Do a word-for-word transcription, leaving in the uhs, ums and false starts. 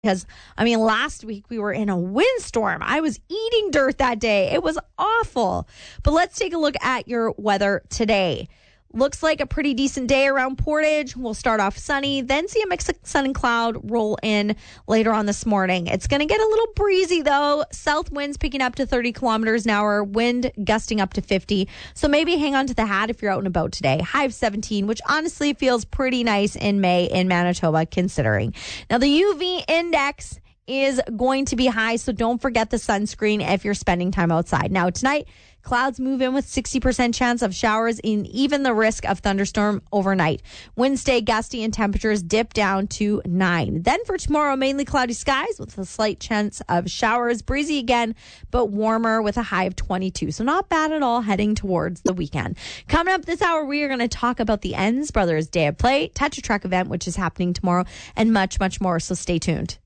Because, I mean, last week we were in a windstorm. I was eating dirt that day. It was awful. But let's take a look at your weather today. Looks like a pretty decent day around Portage. We'll start off sunny, then see a mix of sun and cloud roll in later on this morning. It's going to get a little breezy, though. South winds picking up to thirty kilometers an hour, wind gusting up to fifty. So maybe hang on to the hat if you're out and about today. High of seventeen, which honestly feels pretty nice in May in Manitoba, considering. Now, the U V index is going to be high, so don't forget the sunscreen if you're spending time outside. Now, tonight, clouds move in with sixty percent chance of showers and even the risk of thunderstorm overnight. Winds stay gusty and temperatures dip down to nine. Then for tomorrow, mainly cloudy skies with a slight chance of showers. Breezy again, but warmer with a high of twenty-two. So not bad at all heading towards the weekend. Coming up this hour, we are going to talk about the Enns Brothers Day of Play, Touch a Truck event, which is happening tomorrow, and much, much more. So stay tuned.